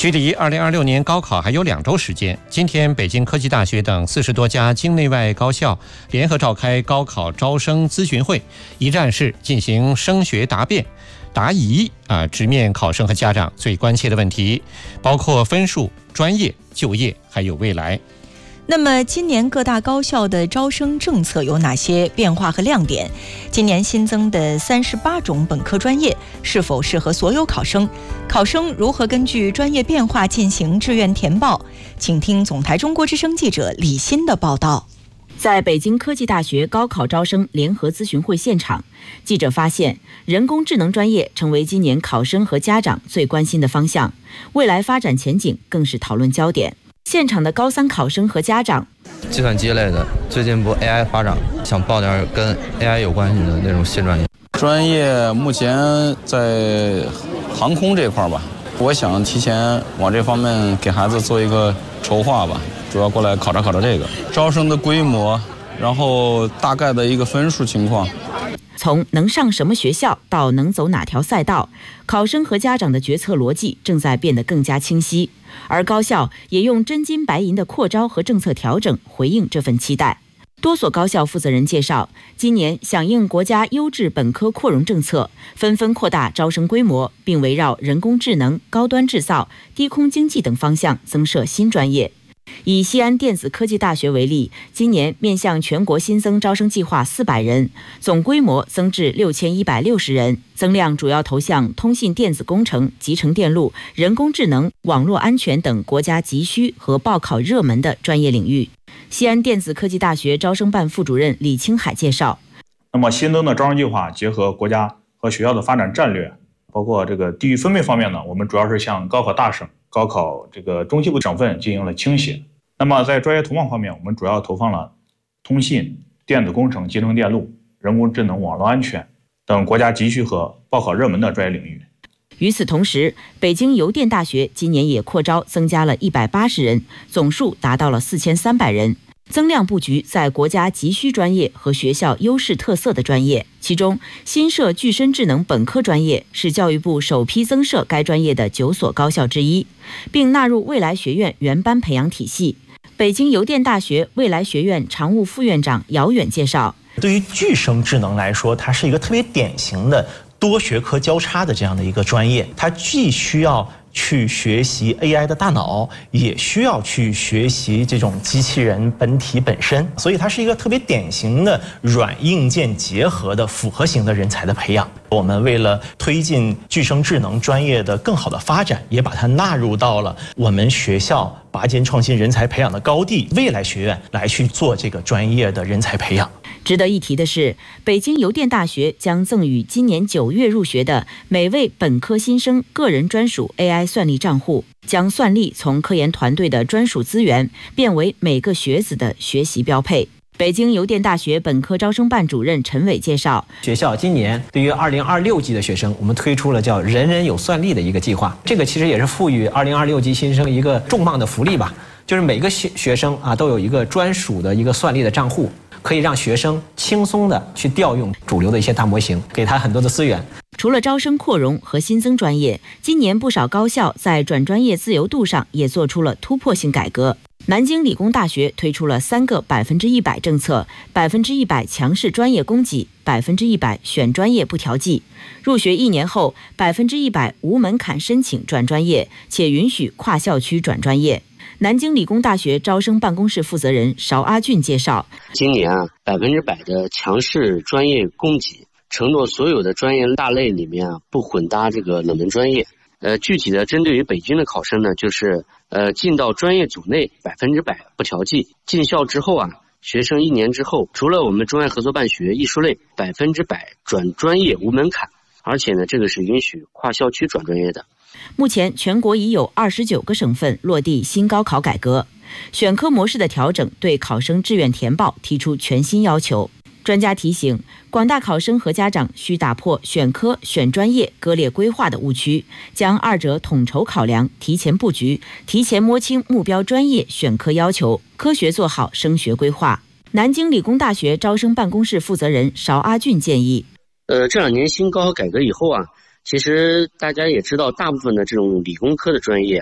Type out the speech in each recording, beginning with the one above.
距离2026年高考还有2周时间，今天北京科技大学等40多家境内外高校联合召开高考招生咨询会，一站式进行升学答辩、答疑直面考生和家长最关切的问题，包括分数、专业、就业还有未来。 那么今年各大高校的招生政策有哪些变化和亮点？今年新增的38种本科专业是否适合所有考生？考生如何根据专业变化进行志愿填报？请听总台中国之声记者李欣的报道。 在北京科技大学高考招生联合咨询会现场，记者发现人工智能专业成为今年考生和家长最关心的方向，未来发展前景更是讨论焦点。现场的高3考生和家长， 计算机类的，最近不 AI 发展，想报点跟 AI 有关系的那种新专业。 专业目前在航空这块吧，我想提前往这方面给孩子做一个筹划吧，主要过来考察这个招生的规模，然后大概的一个分数情况。 从能上什么学校到能走哪条赛道，考生和家长的决策逻辑正在变得更加清晰，而高校也用真金白银的扩招和政策调整回应这份期待。多所高校负责人介绍，今年响应国家优质本科扩容政策，纷纷扩大招生规模，并围绕人工智能、高端制造、低空经济等方向增设新专业。以西安电子科技大学为例，今年面向全国新增招生计划400人，总规模增至6160人，增量主要投向通信电子工程、集成电路、人工智能、网络安全等国家急需和报考热门的专业领域。西安电子科技大学招生办副主任李青海介绍， 那么新增的招生计划结合国家和学校的发展战略，包括这个地域分配方面呢，我们主要是向高考大省、高考这个中西部省份进行了倾斜。那么在专业投放方面，我们主要投放了通信、电子工程、集成电路、人工智能、网络安全等国家急需和报考热门的专业领域。 与此同时，北京邮电大学今年也扩招增加了180人，总数达到了4300人。增量布局在国家急需专业和学校优势特色的专业，其中新设具身智能本科专业是教育部首批增设该专业的9所高校之一，并纳入未来学院原班培养体系。北京邮电大学未来学院常务副院长姚远介绍， 对于具身智能来说，它是一个特别典型的多学科交叉的这样的一个专业，它既需要去学习 AI 的大脑，也需要去学习这种机器人本体本身，所以它是一个特别典型的软硬件结合的复合型的人才的培养。我们为了推进具身智能专业的更好的发展，也把它纳入到了我们学校拔尖创新人才培养的高地未来学院来去做这个专业的人才培养。 值得一提的是，北京邮电大学将赠予今年9月入学的每位本科新生个人专属 AI 算力账户，将算力从科研团队的专属资源变为每个学子的学习标配。北京邮电大学本科招生办主任陈伟介绍， 学校今年对于2026级的学生，我们推出了叫人人有算力的一个计划，这个其实也是赋予2026级新生一个重磅的福利吧，就是每个学生都有一个专属的一个算力的账户，可以让学生轻松的去调用主流的一些大模型，给他很多的资源。 除了招生扩容和新增专业，今年不少高校在转专业自由度上也做出了突破性改革。南京理工大学推出了3个100%政策，100%强势专业供给，100%选专业不调剂。入学1年后，100%无门槛申请转专业，且允许跨校区转专业。南京理工大学招生办公室负责人邵阿俊介绍， 今年100%的强势专业供给，承诺所有的专业大类里面不混搭这个冷门专业。具体的针对于北京的考生呢，就是进到专业组内100%不调剂，进校之后学生1年之后，除了我们中外合作办学艺术类100%转专业无门槛，而且呢，这个是允许跨校区转专业的。 目前全国已有29个省份落地新高考改革，选科模式的调整对考生志愿填报提出全新要求。专家提醒，广大考生和家长需打破选科、选专业割裂规划的误区，将二者统筹考量，提前布局，提前摸清目标专业选科要求，科学做好升学规划。南京理工大学招生办公室负责人邵阿俊建议， 这2年新高考改革以后其实大家也知道，大部分的这种理工科的专业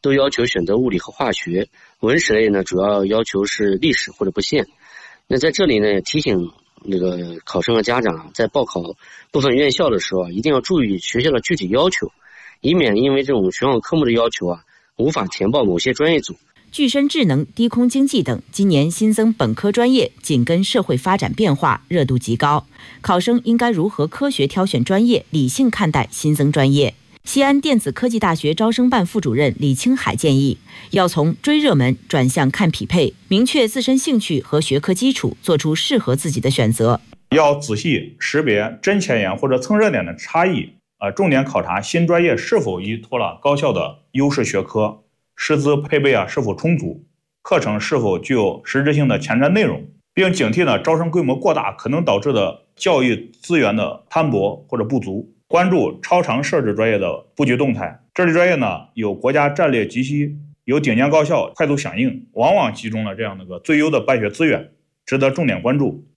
都要求选择物理和化学，文史类呢主要要求是历史或者不限。那在这里呢也提醒那个考生和家长在报考部分院校的时候一定要注意学校的具体要求，以免因为这种选考科目的要求无法填报某些专业组。 具身智能、低空经济等今年新增本科专业，紧跟社会发展变化，热度极高。考生应该如何科学挑选专业，理性看待新增专业？西安电子科技大学招生办副主任李青海建议，要从追热门转向看匹配，明确自身兴趣和学科基础，做出适合自己的选择。 要仔细识别真前沿或者蹭热点的差异，重点考察新专业是否依托了高校的优势学科，师资配备是否充足，课程是否具有实质性的前瞻内容，并警惕招生规模过大可能导致的教育资源的摊薄或者不足。关注超长设置专业的布局动态，这类专业呢有国家战略急需，有顶尖高校快速响应，往往集中了这样的最优的办学资源，值得重点关注。